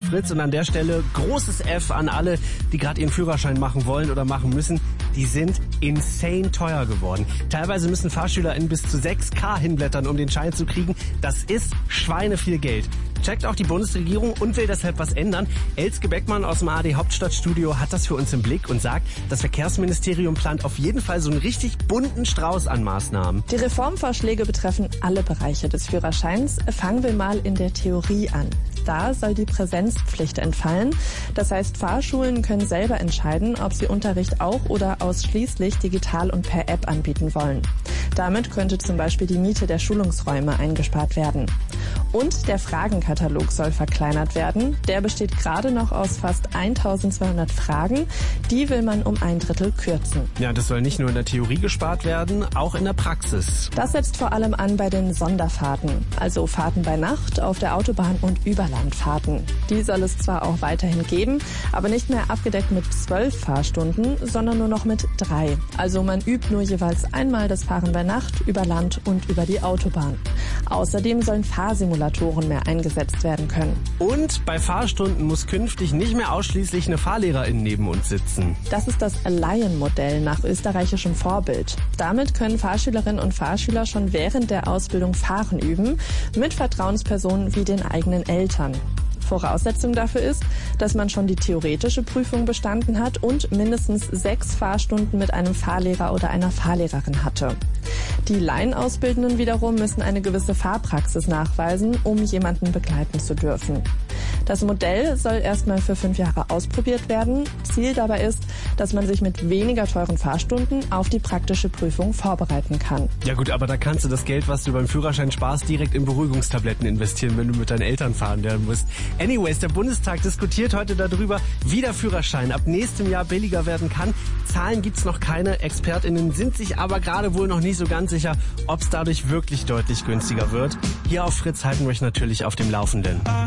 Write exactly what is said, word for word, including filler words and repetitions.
Fritz und an der Stelle großes F an alle, die gerade ihren Führerschein machen wollen oder machen müssen. Die sind insane teuer geworden. Teilweise müssen FahrschülerInnen bis zu sechs K hinblättern, um den Schein zu kriegen. Das ist schweineviel Geld. Checkt auch die Bundesregierung und will deshalb was ändern. Elske Beckmann aus dem A R D Hauptstadtstudio hat das für uns im Blick und sagt, das Verkehrsministerium plant auf jeden Fall so einen richtig bunten Strauß an Maßnahmen. Die Reformvorschläge betreffen alle Bereiche des Führerscheins. Fangen wir mal in der Theorie an. Da soll die Präsenzpflicht entfallen. Das heißt, Fahrschulen können selber entscheiden, ob sie Unterricht auch oder ausschließlich digital und per App anbieten wollen. Damit könnte zum Beispiel die Miete der Schulungsräume eingespart werden. Und der Fragenkatalog soll verkleinert werden. Der besteht gerade noch aus fast eintausendzweihundert Fragen. Die will man um ein Drittel kürzen. Ja, das soll nicht nur in der Theorie gespart werden, auch in der Praxis. Das setzt vor allem an bei den Sonderfahrten, also Fahrten bei Nacht, auf der Autobahn und Überlandfahrten. Die soll es zwar auch weiterhin geben, aber nicht mehr abgedeckt mit zwölf Fahrstunden, sondern nur noch mit drei. Also man übt nur jeweils einmal das Fahren bei Nacht, über Land und über die Autobahn. Außerdem sollen Fahrsimulatoren mehr eingesetzt werden können. Und bei Fahrstunden muss künftig nicht mehr ausschließlich eine Fahrlehrerin neben uns sitzen. Das ist das Lion-Modell nach österreichischem Vorbild. Damit können Fahrschülerinnen und Fahrschüler schon während der Ausbildung Fahren üben, mit Vertrauenspersonen wie den eigenen Eltern. Voraussetzung dafür ist, dass man schon die theoretische Prüfung bestanden hat und mindestens sechs Fahrstunden mit einem Fahrlehrer oder einer Fahrlehrerin hatte. Die Laienausbildenden wiederum müssen eine gewisse Fahrpraxis nachweisen, um jemanden begleiten zu dürfen. Das Modell soll erstmal für fünf Jahre ausprobiert werden. Ziel dabei ist, dass man sich mit weniger teuren Fahrstunden auf die praktische Prüfung vorbereiten kann. Ja gut, aber da kannst du das Geld, was du beim Führerschein sparst, direkt in Beruhigungstabletten investieren, wenn du mit deinen Eltern fahren lernen musst. Anyways, der Bundestag diskutiert heute darüber, wie der Führerschein ab nächstem Jahr billiger werden kann. Zahlen gibt's noch keine. ExpertInnen sind sich aber gerade wohl noch nicht so ganz sicher, ob es dadurch wirklich deutlich günstiger wird. Hier auf Fritz halten wir euch natürlich auf dem Laufenden.